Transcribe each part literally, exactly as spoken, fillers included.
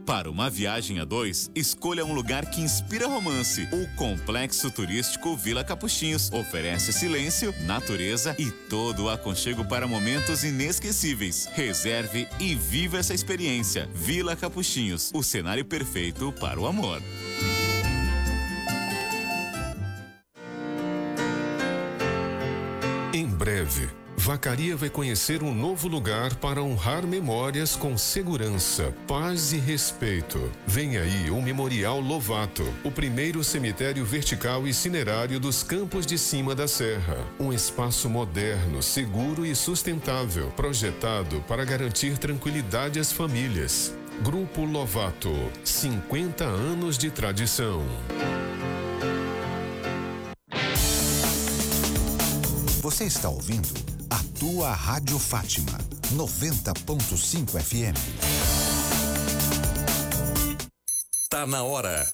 Para uma viagem a dois, escolha um lugar que inspira romance. O Complexo Turístico Vila Capuchinhos oferece silêncio, natureza e todo o aconchego para momentos inesquecíveis. Reserve e viva essa experiência. Vila Capuchinhos, o cenário perfeito para o amor. Em breve, Vacaria vai conhecer um novo lugar para honrar memórias com segurança, paz e respeito. Vem aí o Memorial Lovato, o primeiro cemitério vertical e cinerário dos Campos de Cima da Serra. Um espaço moderno, seguro e sustentável, projetado para garantir tranquilidade às famílias. Grupo Lovato, cinquenta anos de tradição. Você está ouvindo a tua Rádio Fátima, noventa ponto cinco F M. Tá na hora.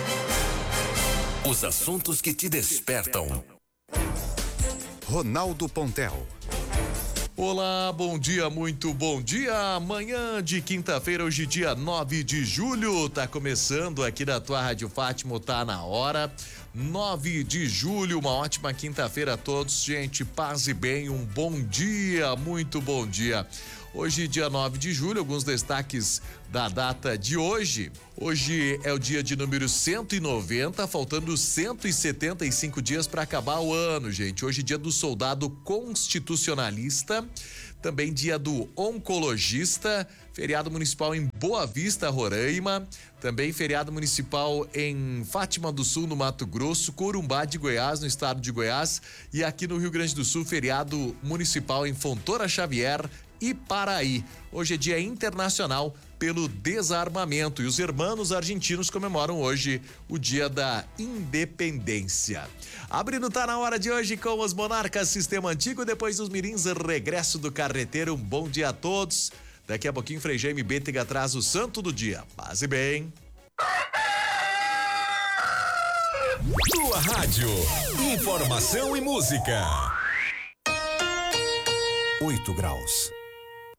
Os assuntos que te despertam. Ronaldo Pontel. Olá, bom dia, muito bom dia. Manhã de quinta-feira, hoje dia nove de julho, tá começando aqui na tua Rádio Fátima, tá na hora. nove de julho, uma ótima quinta-feira a todos, gente, paz e bem, um bom dia, muito bom dia. Hoje, dia nove de julho, alguns destaques da data de hoje. Hoje é o dia de número cento e noventa, faltando cento e setenta e cinco dias para acabar o ano, gente. Hoje, dia do soldado constitucionalista, também dia do oncologista, feriado municipal em Boa Vista, Roraima, também feriado municipal em Fátima do Sul, no Mato Grosso, Corumbá de Goiás, no estado de Goiás, e aqui no Rio Grande do Sul, feriado municipal em Fontoura Xavier e Paraí. Hoje é dia internacional pelo desarmamento e os hermanos argentinos comemoram hoje o dia da independência. Abrindo Tá na Hora de hoje com os Monarcas Sistema Antigo, depois dos mirins, regresso do carreteiro. Um bom dia a todos. Daqui a pouquinho, Frei Jaime Bétega traz o santo do dia. Paz e bem. Tua rádio, informação e música. Oito graus.